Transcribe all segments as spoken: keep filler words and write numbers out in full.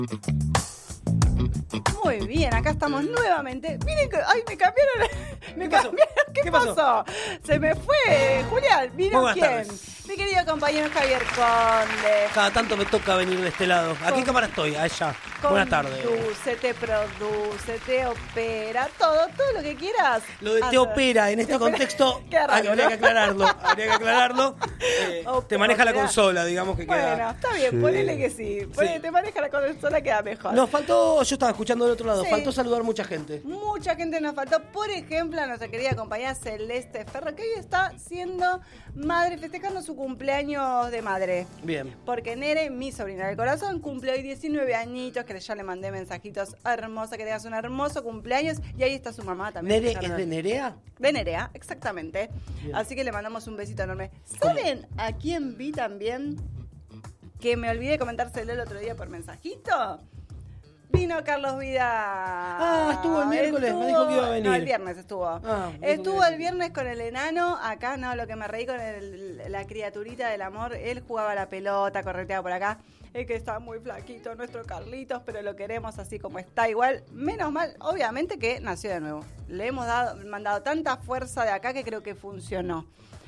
Muy bien, acá estamos nuevamente. Miren que. ¡Ay, me cambiaron! Me ¿Qué pasó? cambiaron. ¿Qué, ¿Qué pasó? pasó? Se me fue, Julián. ¿Vino Buenas quién? tardes. Mi querido compañero Javier Conde. Cada tanto me toca venir de este lado. ¿A qué cámara estoy? Allá. Buenas tardes. Conduce, te produce, te opera, todo, todo lo que quieras. Lo de te Hacer. opera en este Te opera. contexto Qué raro, habría ¿no? que aclararlo. Habría que aclararlo. Eh, Opera. te maneja la consola, digamos que queda. Bueno, está bien, Sí. ponele que sí. Ponele, Sí. Te maneja la consola, queda mejor. Nos faltó, yo estaba escuchando del otro lado, Sí. faltó saludar mucha gente. Mucha gente nos faltó, por ejemplo, a nuestra querida compañera Celeste Ferro, que hoy está siendo madre, festejando su cumpleaños de madre. Bien. Porque Nere, mi sobrina del corazón, cumple hoy diecinueve añitos, que ya le mandé mensajitos hermosos, que le hagas un hermoso cumpleaños, y ahí está su mamá también. ¿Nere es de Nerea? De Nerea, exactamente. Bien. Así que le mandamos un besito enorme. ¿Saben a quién vi también? Que me olvidé de comentárselo el otro día por mensajito. Vino Carlos Vidal. Ah, estuvo el miércoles, me dijo que iba a venir. No, el viernes estuvo. Ah, me dijo estuvo que- el viernes con el enano. Acá, no, lo que me reí con el- la criaturita del amor. Él jugaba la pelota, correteaba por acá. Es que está muy flaquito nuestro Carlitos, pero lo queremos así como está. Igual, menos mal, obviamente que nació de nuevo. Le hemos dado, mandado tanta fuerza de acá que creo que funcionó.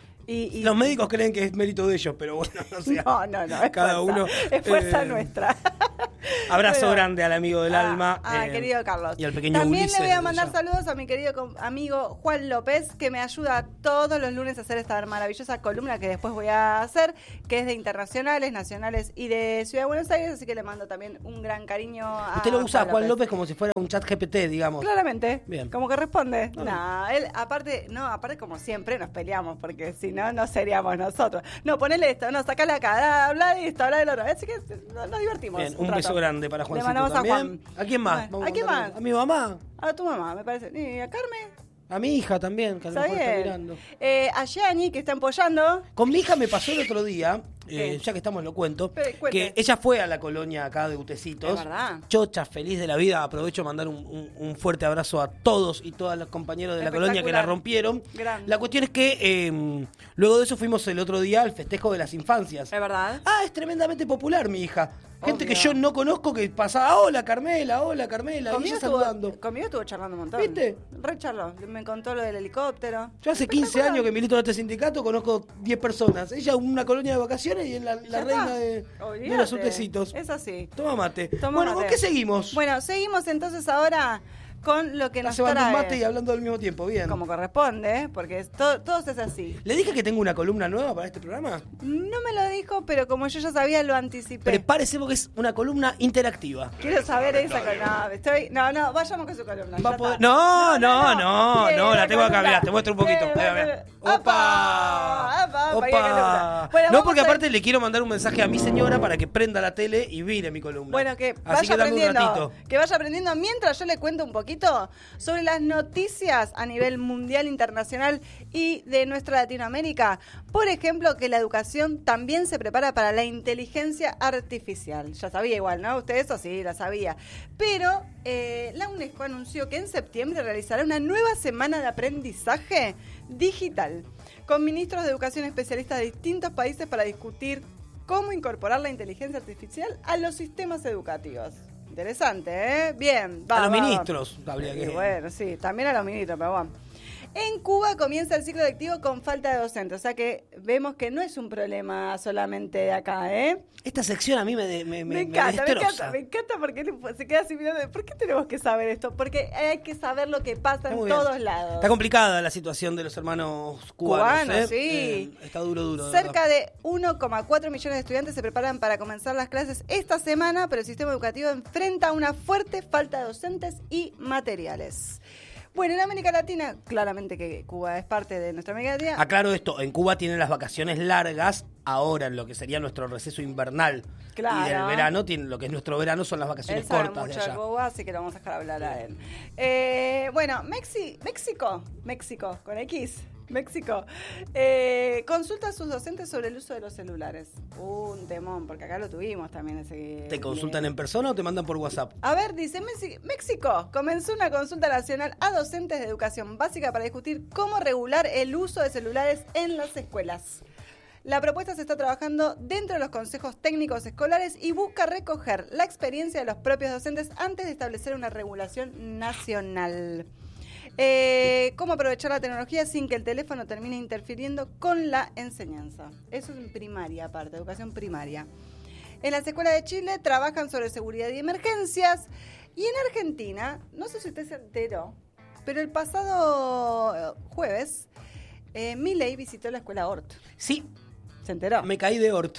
Y, y- Los médicos creen que es mérito de ellos, pero bueno, o sea, No, no, no. Es cada fuerza, uno. Es fuerza eh, nuestra. Abrazo Bueno. grande al amigo del Ah, alma. Ah, eh, querido Carlos. Y al pequeño También Ulises le voy a desde mandar ya. saludos a mi querido com- amigo Juan López, que me ayuda todos los lunes a hacer esta maravillosa columna que después voy a hacer, que es de internacionales, nacionales y de Ciudad de Buenos Aires, así que le mando también un gran cariño a Usted lo usa a Juan López como si fuera un chat G P T, digamos. Claramente. Bien. Como que responde. Ah. No, él, aparte, no, aparte como siempre nos peleamos, porque si no, no seríamos nosotros. No, ponele esto, no, sacale acá, habla de esto, habla del otro. Así que nos, nos divertimos. Bien, un rato. beso grande para Juancito Le mandamos también. a Juan. ¿A quién más? Bueno, Vamos ¿a quién mandarle- más? A mi mamá. A tu mamá, me parece. ¿Y a Carmen? A mi hija también, que a lo Está mejor está bien. mirando. Eh, a Gianni, que está empollando. Con mi hija me pasó el otro día, eh, ¿Qué? ya que estamos lo cuento, Pero, cuente. que ella fue a la colonia acá de Utecitos. Es verdad. Chocha, feliz de la vida. Aprovecho a mandar un, un- un fuerte abrazo a todos y todas los compañeros de la colonia que la Espectacular. rompieron. Grande. La cuestión es que eh, luego de eso fuimos el otro día al festejo de las infancias. Es verdad. Ah, es tremendamente popular mi hija. Gente Obvio. que yo no conozco que pasaba, hola Carmela, hola Carmela, y Conmigo ella estuvo, saludando. conmigo estuvo charlando un montón. ¿Viste? Re charló. Me contó lo del helicóptero. Yo hace quince Espectacular. años que milito en este sindicato, conozco diez personas. Ella una colonia de vacaciones y es la, la Ya reina está. de, de Olvídate. los utecitos. Es así. Toma mate. Toma bueno, mate. ¿con qué seguimos? Bueno, seguimos entonces ahora con lo que Está nos cebando un trae. mate y hablando al mismo tiempo, bien. Como corresponde, ¿eh? Porque es to- todo es así. ¿Le dije que tengo una columna nueva para este programa? No me lo dijo, pero como yo ya sabía, lo anticipé. Prepárese porque es una columna interactiva. Quiero saber esa columna. No, estoy... no, no, vayamos con su columna. Va ya a poder- está. No, no, no, Bien, no, la tengo acá, columna. mirá, te muestro un poquito. Bien, Mirá, bien, mirá. bien. ¡Opa! ¡Opa! ¡Opa! ¡Opa! Qué columna. Bueno, No, vamos porque a- aparte le quiero mandar un mensaje a mi señora para que prenda la tele y mire mi columna. Bueno, que Así vaya que dame un aprendiendo, ratito. que vaya aprendiendo mientras yo le cuento un poquito sobre las noticias a nivel mundial, internacional y de nuestra Latinoamérica. Por ejemplo, que la educación también se prepara para la inteligencia artificial. Ya sabía igual, ¿no? Usted eso sí, la sabía. Pero eh, la UNESCO anunció que en septiembre realizará una nueva semana de aprendizaje digital con ministros de educación especialistas de distintos países para discutir cómo incorporar la inteligencia artificial a los sistemas educativos. Interesante, ¿eh? Bien. Va, A los va, va. ministros habría Y que... bueno, sí, también a los ministros, pero bueno. En Cuba comienza el ciclo lectivo con falta de docentes, o sea que vemos que no es un problema solamente de acá, ¿eh? Esta sección a mí me, me, Me, me, me encanta, me destroza. encanta, me encanta porque él se queda así mirando, ¿por qué tenemos que saber esto? Porque hay que saber lo que pasa Está en muy bien. todos lados. Está complicada la situación de los hermanos cubanos. Cubanos, ¿eh? sí. Eh, está duro, duro. de Cerca verdad. de uno coma cuatro millones de estudiantes se preparan para comenzar las clases esta semana, pero el sistema educativo enfrenta una fuerte falta de docentes y materiales. Bueno, en América Latina, claramente que Cuba es parte de nuestra América Latina. Aclaro esto, en Cuba tienen las vacaciones largas, ahora en lo que sería nuestro receso invernal. Claro. Y del verano, tiene, lo que es nuestro verano son las vacaciones Él sabe cortas de mucho de allá. Cuba, así que lo vamos a dejar hablar a él. Eh, bueno, Mexi, México, México, con X, México, eh, consulta a sus docentes sobre el uso de los celulares. Un temón, porque acá lo tuvimos también ese... ¿Te consultan en persona o te mandan por WhatsApp? A ver, dice Mexi- México, comenzó una consulta nacional a docentes de educación básica para discutir cómo regular el uso de celulares en las escuelas. La propuesta se está trabajando dentro de los consejos técnicos escolares y busca recoger la experiencia de los propios docentes antes de establecer una regulación nacional. Eh, ¿Cómo aprovechar la tecnología sin que el teléfono termine interfiriendo con la enseñanza? Eso es en primaria, aparte, educación primaria. En las escuelas de Chile trabajan sobre seguridad y emergencias. Y en Argentina, no sé si usted se enteró, pero el pasado jueves, eh, Milei visitó la escuela Hort. Sí. ¿Se enteró? Me caí de Hort.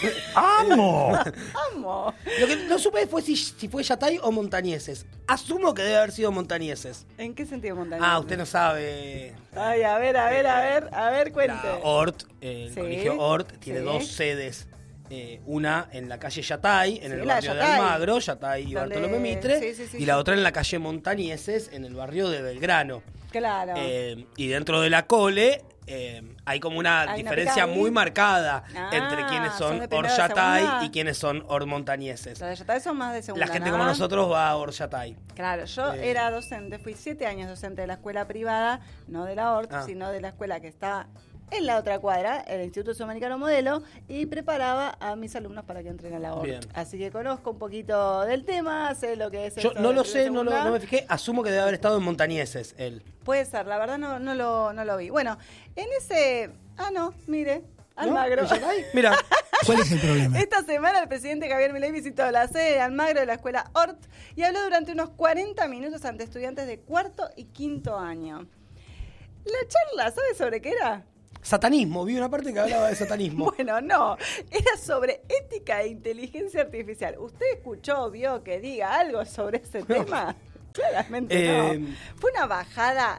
¡Amo! ¡Amo! Lo que no supe fue si, si fue Yatay o Montañeses. Asumo que debe haber sido Montañeses. ¿En qué sentido montañés? Ah, usted no sabe. Ay, a ver, a ver, a ver, a ver, cuente. La Hort, eh, el Sí, colegio Hort, tiene sí. dos sedes. Eh, una en la calle Yatay, en Sí, el la barrio de Yatay. Almagro, Yatay y Donde- Bartolomé Mitre, sí, sí, sí, y sí. la otra en la calle Montañeses, en el barrio de Belgrano. Claro. Eh, y dentro de la Cole eh, hay como una Hay una diferencia picadita. muy marcada Ah, entre quienes son son de Hort primero de Yatay segunda. y quienes son Hort Montañeses. Los de Yatay son más de segunda, La gente ¿no? como nosotros va a Hort Yatay. Claro, yo Eh. era docente, fui siete años docente de la escuela privada, no de la Hort, Ah. sino de la escuela que está en la otra cuadra, el Instituto Sudamericano Modelo, y preparaba a mis alumnos para que entren a la Hort. Bien. Así que conozco un poquito del tema, sé lo que es Yo esto no de lo primera sé, no, lo- segunda. no me fijé, asumo que debe haber estado en Montañeses él. Puede ser, la verdad no, no, lo, no lo vi. Bueno, en ese... Ah, no, mire, Almagro. ¿En Yatay? Mira, ¿Cuál es el problema? Esta semana el presidente Javier Milei visitó la sede de Almagro de la escuela Hort y habló durante unos cuarenta minutos ante estudiantes de cuarto y quinto año. La charla, ¿sabe sobre qué era? satanismo, vi una parte que hablaba de satanismo. Bueno, no, era sobre ética e inteligencia artificial. ¿Usted escuchó, vio que diga algo sobre ese tema? Claramente Eh, no. Fue una bajada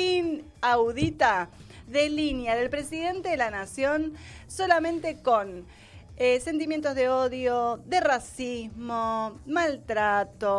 inaudita de línea del presidente de la Nación solamente con eh, sentimientos de odio, de racismo, maltrato.